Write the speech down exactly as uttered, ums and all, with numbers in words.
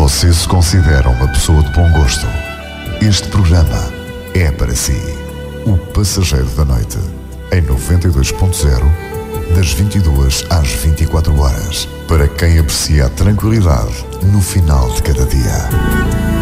você se considera uma pessoa de bom gosto, este programa é para si. O Passageiro da Noite, em noventa e dois ponto zero, das vinte e duas às vinte e quatro horas, para quem aprecia a tranquilidade no final de cada dia.